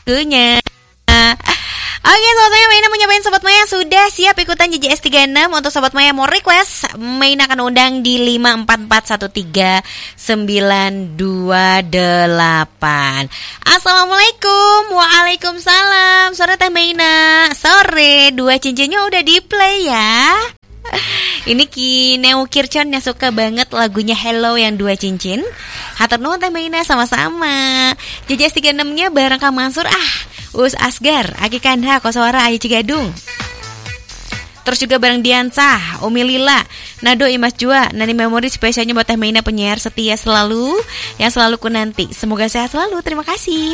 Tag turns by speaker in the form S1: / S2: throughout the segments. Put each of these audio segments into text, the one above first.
S1: waktunya. Oke, Sobat Maya, Maina mau nyobain Sobat Maya sudah siap ikutan JJS 36. Untuk Sobat Maya mau request, Maina akan undang di 54413-928. Assalamualaikum. Waalaikumsalam. Sore Teh Maina. Sore, 2 cincinnya udah di play ya. Ini Kineu Kircon yang suka banget lagunya Hello yang 2 cincin. Hatur nuhun Teh Maina, sama-sama. JJS 36-nya bareng Kang Mansur. Us Asgar, Aki Kandha, Koswara, Ayi Cigadung. Terus juga bareng Diansah, Umi Lila, Nado, Imas Jua. Nani memori spesialnya buat Teh Maina, penyiar setia selalu, yang selalu ku nanti. Semoga sehat selalu, terima kasih.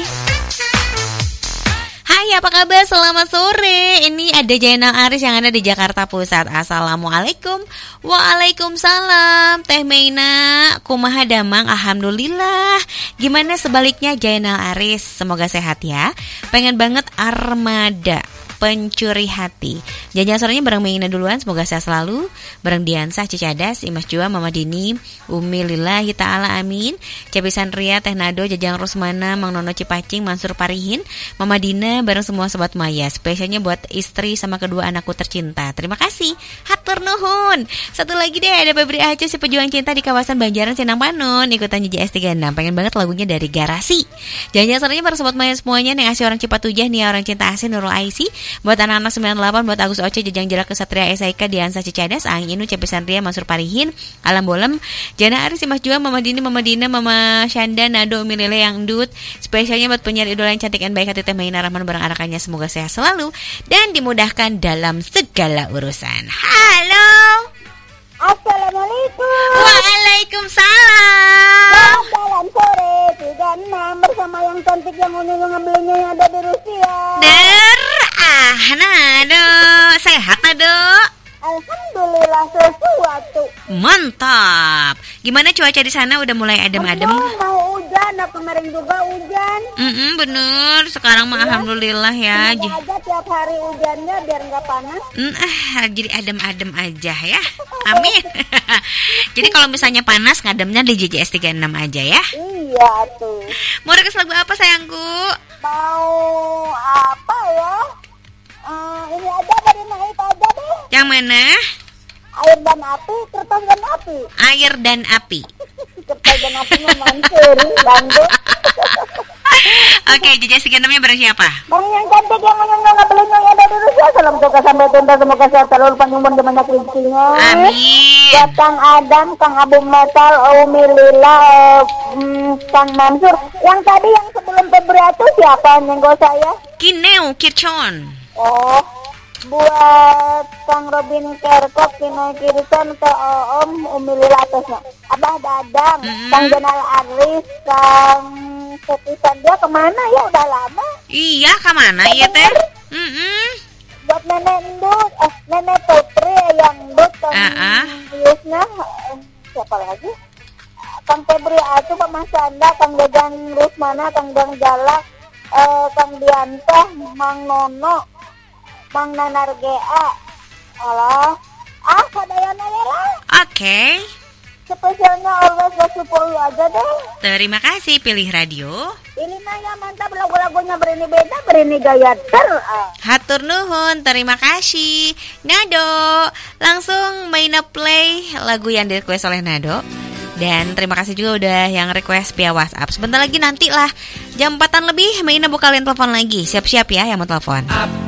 S1: Hai, apa kabar? Selamat sore. Ini ada Jainal Aris yang ada di Jakarta Pusat. Assalamualaikum. Waalaikumsalam. Teh Maina, kumaha damang? Alhamdulillah. Gimana sebaliknya Jainal Aris? Semoga sehat ya. Pengen banget Armada, Pencuri Hati. Jangan sorenya bareng Maina duluan, semoga sehat selalu. Bareng Diansah, Cicadas, Imas Jua, Mama Dini, Umi Lillahi Ta'ala Amin, Cepisan Ria, Teh Nado, Jajang Rusmana, Mang Nono Cipacing, Mansur Parihin, Mama Dina, bareng semua Sobat Maya. Spesialnya buat istri sama kedua anakku tercinta. Terima kasih, hatur nuhun. Satu lagi deh, ada Febri Aceh, si pejuang cinta di kawasan Banjaran, Sinang Panon. Ikutan JJS 36, pengen banget lagunya dari Garasi. Jangan sorenya bareng Sobat Maya semuanya. Yang asih orang Cipatujah, Nia orang cinta asih, Nurul Aisi. Buat anak-anak 98, buat Agus Oce, Jejang Jelak, Kesatria, Esaika, Diansa Cicadas, Aing Inu, Cepisan Ria, Mansur Parihin, Alam Bolem, Jana Aris, Imas Jua, Mama Dini, Mama Dina, Mama Syanda, Nado, Milele yang Dut. Spesialnya buat penyiar idola yang cantik dan baik hati Teh Maina Rahman bareng anakannya. Semoga sehat selalu dan dimudahkan dalam segala urusan. Halo.
S2: Assalamualaikum.
S1: Waalaikumsalam.
S2: Salam sore 36 bersama yang cantik yang ngambilnya yang ada di Rusia.
S1: Nado, sehat Nado?
S2: Alhamdulillah sesuatu.
S1: Mantap. Gimana cuaca di sana? Udah mulai adem-adem?
S2: Mau hujan, kemarin juga hujan.
S1: Bener. Sekarang mah alhamdulillah ya.
S2: Semoga aja tiap hari hujannya biar nggak panas.
S1: Jadi adem-adem aja ya. Amin. Jadi kalau misalnya panas ngademnya di JJS 36 aja ya.
S2: Iya tuh.
S1: Mau request lagu apa sayangku?
S2: Mau apa ya? Ini aja dari Naik aja deh.
S1: Yang mana?
S2: Air dan api, kertas dan api.
S1: Air dan api.
S2: Kertas dan apinya Mansur, Bandung.
S1: Oke, JJS 36-nya bareng siapa?
S2: Bang yang cantik yang nggak beli yang ada di Rusia. Salam suka sampai tuntas, semoga sehat selalu panjang umur dan banyak rezekinya.
S1: Amin.
S2: Buat Kang Adam, Kang Abu Metal, Umi Lila, Kang Mansur. Yang tadi yang sebelum Februari itu siapa nyenggol saya?
S1: Kineu Kircon.
S2: Oh, buat Kang Robin Kerkop, Kino Kirson, ke Om, Umi Lila atasnya. Abah Dadang, Kang Jenal Aris, Kang Kepisan. Dia kemana ya? Udah lama.
S1: Iya, kemana ya teh?
S2: Buat Nenek Ndut, Nenek Putri yang Ndut, Kang Yusna, siapa lagi? Kang Febri Atu, Pak Mas Sanda, Kang Jajang Rusmana, Kang Jang Jalak, Kang Diantah, Mang Nono, Mang Nanar GA. Alah, kadayana ya lah.
S1: Oke.
S2: Spesialnya always bersyukur aja deh.
S1: Terima kasih pilih radio.
S2: Ini Maya mantap, lagu-lagunya berini beda, berini gaya
S1: Hatur nuhun, terima kasih Nado. Langsung Maina play lagu yang di request oleh Nado. Dan terima kasih juga udah yang request via WhatsApp. Sebentar lagi nanti lah jam 4-an lebih Maina bukalin telepon lagi. Siap-siap ya yang mau telepon.